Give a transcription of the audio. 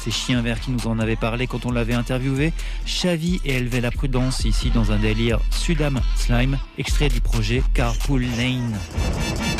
ces chiens verts qui nous en avaient parlé quand on l'avait interviewé. Xavi et Élever la prudence, ici dans un délire Sudam Slime, extrait du projet Carpool Lane.